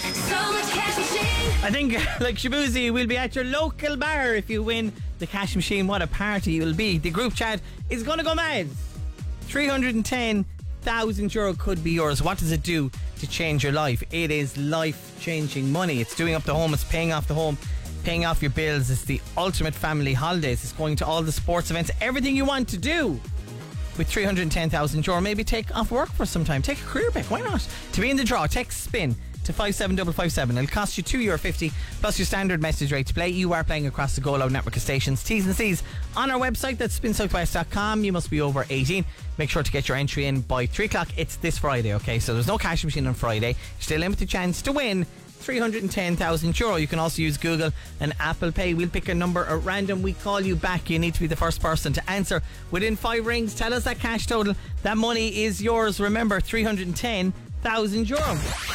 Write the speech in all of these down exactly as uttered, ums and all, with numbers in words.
So much cash machine. I think, like Shabuzi, we'll be at your local bar if you win the cash machine. What a party it will be. The group chat is going to go mad. three hundred ten thousand euro could be yours. What does it do to change your life? It is life-changing money. It's doing up the home. It's paying off the home. Paying off your bills. It's the ultimate family holidays. It's going to all the sports events. Everything you want to do. With three hundred ten thousand euro, maybe take off work for some time. Take a career break. Why not? To be in the draw, text SPIN to five seven five five seven. It'll cost you two euro fifty plus your standard message rate to play. You are playing across the Go Loud network of stations. T's and C's on our website. That's spin southwest dot com. You must be over eighteen. Make sure to get your entry in by three o'clock. It's this Friday, okay? So there's no cash machine on Friday. Still a limited chance to win three hundred ten thousand euro. You can also use Google and Apple Pay. We'll pick a number at random. We call you back. You need to be the first person to answer within five rings. Tell us that cash total. That money is yours. Remember, three hundred ten thousand euro.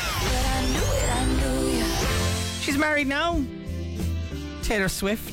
She's married now. Taylor Swift.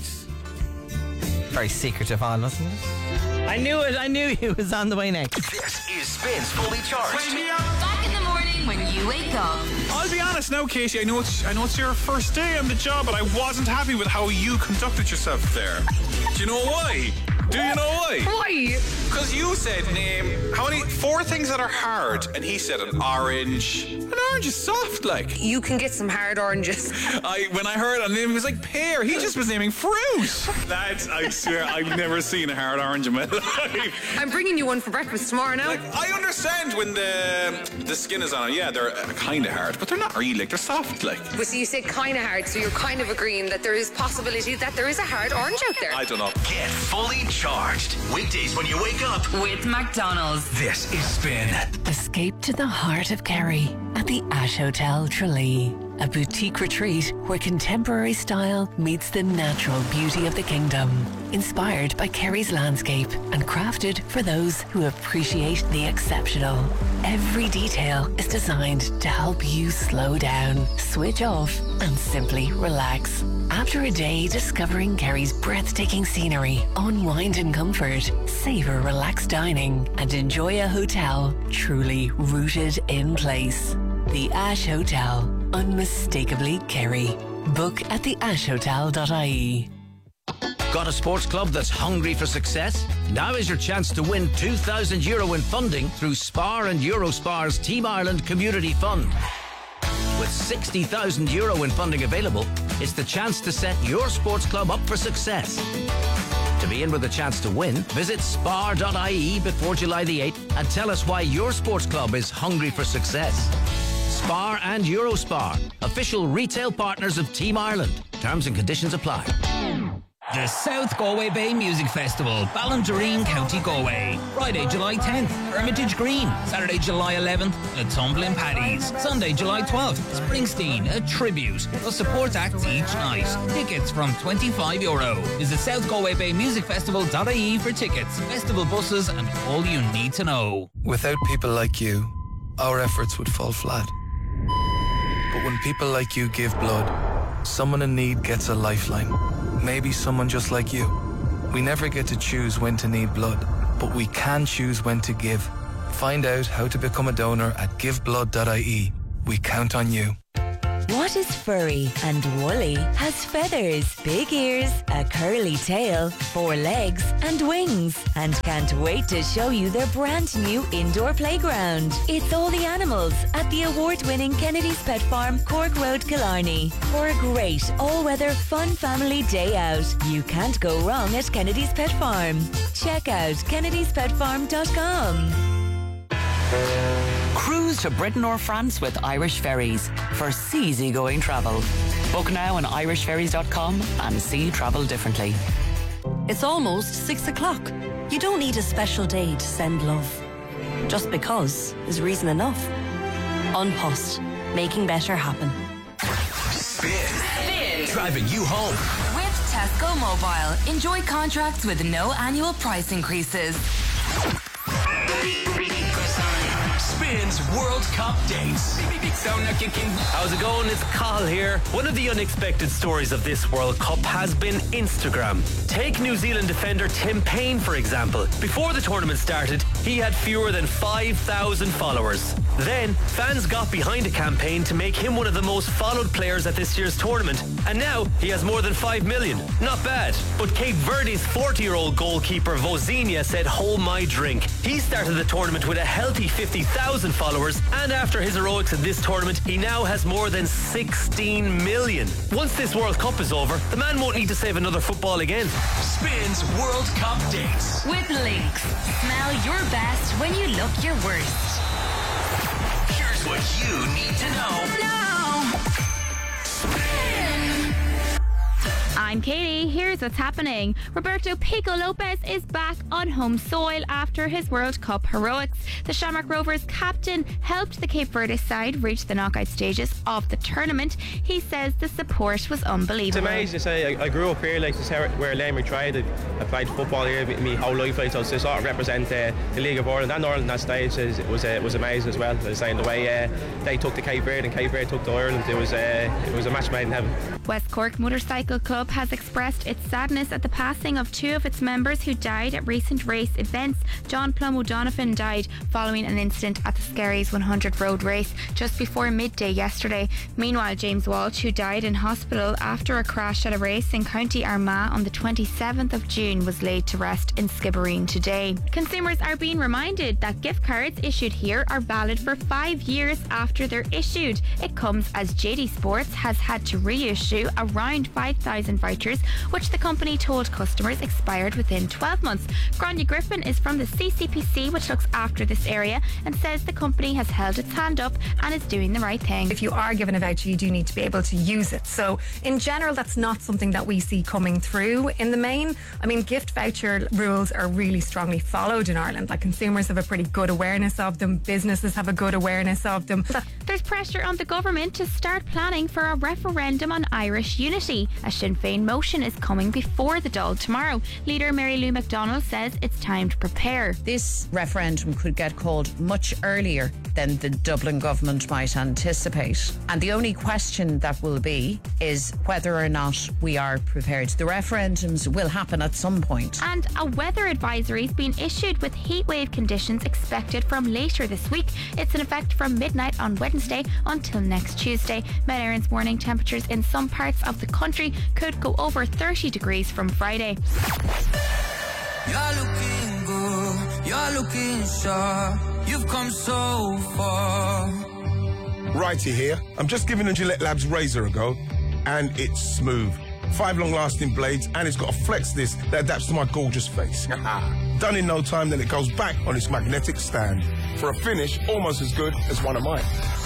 Very secretive on, wasn't it? I knew it. I knew he was on the way next. This is Spins Fully Charged. Back in the morning when you wake up. I'll be honest now, Katie. I know it's I know it's your first day on the job, but I wasn't happy with how you conducted yourself there. Do you know why? Do you know why? Why? Because you said name how many four things that are hard, and he said an orange. An orange is soft, like. You can get some hard oranges. I when I heard a name, he was like pear. He just was naming fruit. That's I swear I've never seen a hard orange in my life. I'm bringing you one for breakfast tomorrow now. Like, I understand when the the skin is on it. Yeah, they're kind of hard, but they're not really. Like, they're soft, like. But so you said kind of hard, so you're kind of agreeing that there is possibility that there is a hard orange out there. I don't know. Get fully charged. Weekdays when you wake up. With McDonald's. This is Spin. Escape to the heart of Kerry at the Ash Hotel Tralee. A boutique retreat where contemporary style meets the natural beauty of the kingdom. Inspired by Kerry's landscape and crafted for those who appreciate the exceptional. Every detail is designed to help you slow down, switch off, and simply relax. After a day discovering Kerry's breathtaking scenery, unwind in comfort, savor relaxed dining, and enjoy a hotel truly rooted in place. The Ash Hotel, unmistakably Kerry. Book at the ash hotel dot I E. Got a sports club that's hungry for success? Now is your chance to win two thousand euro in funding through Spar and Eurospar's Team Ireland Community Fund. With sixty thousand euro in funding available, it's the chance to set your sports club up for success. To be in with a chance to win, visit spar dot I E before July the eighth and tell us why your sports club is hungry for success. Spar and Eurospar, official retail partners of Team Ireland. Terms and conditions apply. The South Galway Bay Music Festival, Ballindereen, County Galway. Friday, July tenth, Hermitage Green. Saturday, July eleventh, The Tumblin' Paddies. Sunday, July twelfth, Springsteen, a tribute. Plus support acts each night. Tickets from twenty-five euro. Visit south galway bay music festival dot I E for tickets, festival buses, and all you need to know. Without people like you, our efforts would fall flat. But when people like you give blood, someone in need gets a lifeline. Maybe someone just like you. We never get to choose when to need blood, but we can choose when to give. Find out how to become a donor at give blood dot I E. We count on you. What is furry and woolly, has feathers, big ears, a curly tail, four legs and wings, and can't wait to show you their brand new indoor playground. It's all the animals at the award-winning Kennedy's Pet Farm, Cork Road, Killarney. For a great all-weather fun family day out, you can't go wrong at Kennedy's Pet Farm. Check out kennedys pet farm dot com. Cruise to Britain or France with Irish Ferries for easygoing travel. Book now on irish ferries dot com and see travel differently. It's almost six o'clock. You don't need a special day to send love. Just because is reason enough. An Post, making better happen. Spin. Spin. Driving you home. With Tesco Mobile. Enjoy contracts with no annual price increases. Spins World Cup dates. How's it going? It's Carl here. One of the unexpected stories of this World Cup has been Instagram. Take New Zealand defender Tim Payne, for example. Before the tournament started, he had fewer than five thousand followers. Then, fans got behind a campaign to make him one of the most followed players at this year's tournament, and now he has more than five million. Not bad. But Cape Verde's forty-year-old goalkeeper Vozinha said, hold my drink. He started the tournament with a healthy fifty thousand followers, and after his heroics in this tournament, he now has more than sixteen million. Once this World Cup is over, the man won't need to save another football again. Spins World Cup dates. With Lynx. Smell your best when you look your worst. Here's what you need to know. Now. Spin. I'm Katie. Here's what's happening. Roberto Pico Lopez is back on home soil after his World Cup heroics. The Shamrock Rovers captain helped the Cape Verde side reach the knockout stages of the tournament. He says the support was unbelievable. It's amazing to say. I, I grew up here, like this is where Limerick tried. I played football here my whole life, like, so to sort of represent uh, the League of Ireland and Ireland on that stage is, it was uh, was amazing as well. I was saying the way uh, they took the Cape Verde and Cape Verde took to Ireland, it was uh, it was a match made in heaven. West Cork Motorcycle Club has expressed its sadness at the passing of two of its members who died at recent race events. John Plum O'Donovan died following an incident at the Skerries one hundred road race just before midday yesterday. Meanwhile, James Walsh, who died in hospital after a crash at a race in County Armagh on the twenty-seventh of June, was laid to rest in Skibbereen today. Consumers are being reminded that gift cards issued here are valid for five years after they're issued. It comes as J D Sports has had to reissue around five thousand vouchers, which the company told customers expired within twelve months. Grania Griffin is from the C C P C, which looks after this area, and says the company has held its hand up and is doing the right thing. If you are given a voucher, you do need to be able to use it. So in general, that's not something that we see coming through in the main. I mean, gift voucher rules are really strongly followed in Ireland. Like, consumers have a pretty good awareness of them, businesses have a good awareness of them. There's pressure on the government to start planning for a referendum on Irish unity. A Sinn Féin motion is coming before the Dáil tomorrow. Leader Mary Lou McDonald says it's time to prepare. This referendum could get called much earlier than the Dublin government might anticipate. And the only question that will be is whether or not we are prepared. The referendums will happen at some point. And a weather advisory has been issued with heatwave conditions expected from later this week. It's in effect from midnight on Wednesday until next Tuesday. Met Erin's morning temperatures in some parts of the country could go over thirty degrees from Friday. You're looking good, you're looking sharp, you've come so far. Righty here. I'm just giving the Gillette Labs razor a go, and it's smooth. Five long-lasting blades, and it's got a flex disc that adapts to my gorgeous face. Done in no time, then it goes back on its magnetic stand for a finish almost as good as one of mine.